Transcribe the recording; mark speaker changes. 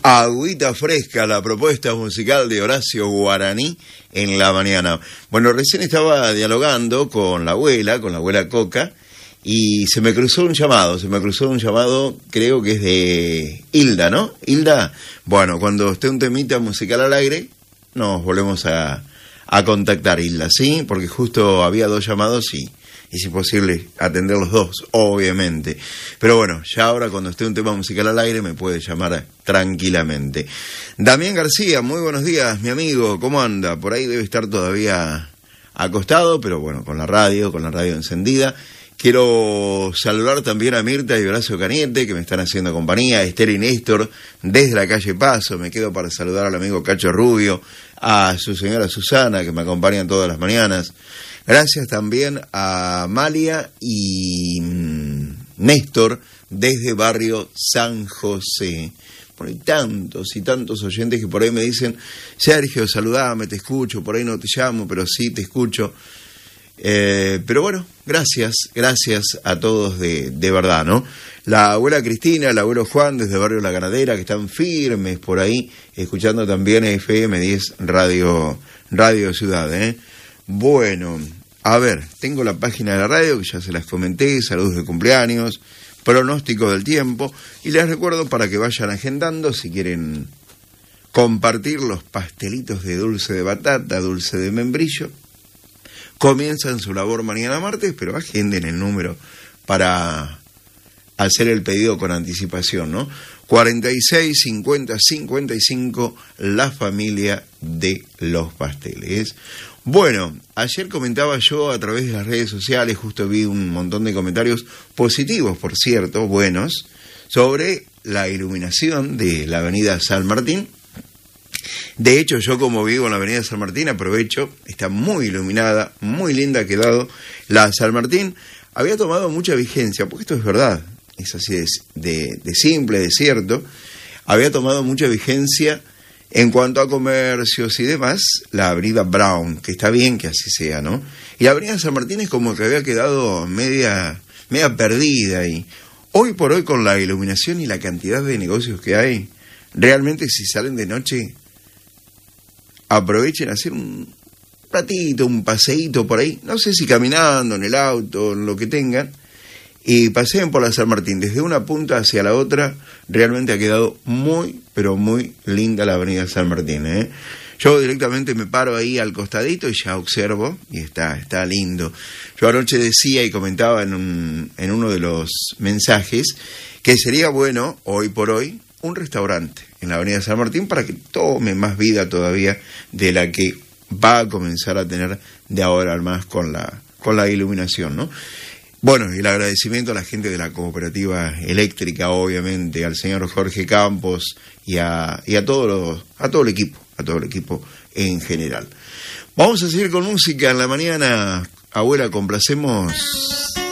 Speaker 1: Agüita fresca, la propuesta musical de Horacio Guaraní en la mañana. Bueno, recién estaba dialogando con la abuela Coca, y se me cruzó un llamado, creo que es de Hilda, ¿no? Hilda, bueno, cuando esté un temita musical al aire, nos volvemos a contactar, Hilda, ¿sí? Porque justo había dos llamados y es imposible atender los dos, obviamente. Pero bueno, ya ahora cuando esté un tema musical al aire me puede llamar tranquilamente. Damián García, muy buenos días, mi amigo, ¿cómo anda? Por ahí debe estar todavía acostado, pero bueno, con la radio encendida. Quiero saludar también a Mirta y Horacio Cañete, que me están haciendo compañía, a Esther y Néstor, desde la calle Paso. Me quedo para saludar al amigo Cacho Rubio, a su señora Susana, que me acompañan todas las mañanas. Gracias también a Malia y Néstor, desde barrio San José. Bueno, hay tantos y tantos oyentes que por ahí me dicen, Sergio, saludame, te escucho, por ahí no te llamo, pero sí te escucho. Pero bueno, gracias a todos de verdad, ¿no? La abuela Cristina, el abuelo Juan desde barrio La Ganadera, que están firmes por ahí, escuchando también FM 10 Radio Ciudad, ¿eh? Bueno, a ver, tengo la página de la radio que ya se las comenté, saludos de cumpleaños, pronóstico del tiempo, y les recuerdo para que vayan agendando si quieren compartir los pastelitos de dulce de batata, dulce de membrillo. Comienzan su labor mañana martes, pero agenden el número para hacer el pedido con anticipación, ¿no? 46 50 55, la familia de los pasteles. Bueno, ayer comentaba yo a través de las redes sociales, justo vi un montón de comentarios positivos, por cierto, buenos, sobre la iluminación de la avenida San Martín. De hecho, yo como vivo en la avenida San Martín, aprovecho, está muy iluminada, muy linda ha quedado la San Martín. Había tomado mucha vigencia, porque esto es verdad, es así de simple, de cierto. Había tomado mucha vigencia en cuanto a comercios y demás, la avenida Brown, que está bien que así sea, ¿no? Y la avenida San Martín es como que había quedado media perdida. Y hoy por hoy, con la iluminación y la cantidad de negocios que hay, realmente si salen de noche, aprovechen a hacer un ratito, un paseíto por ahí, no sé si caminando, en el auto, en lo que tengan, y paseen por la San Martín, desde una punta hacia la otra. Realmente ha quedado muy, pero muy linda la avenida San Martín, ¿eh? Yo directamente me paro ahí al costadito y ya observo, y está lindo. Yo anoche decía y comentaba en uno de los mensajes que sería bueno, hoy por hoy, un restaurante en la avenida San Martín para que tome más vida todavía de la que va a comenzar a tener de ahora en más con la iluminación, ¿no? Bueno, y el agradecimiento a la gente de la cooperativa eléctrica, obviamente, al señor Jorge Campos y a todo el equipo en general. Vamos a seguir con música en la mañana. Abuela, complacemos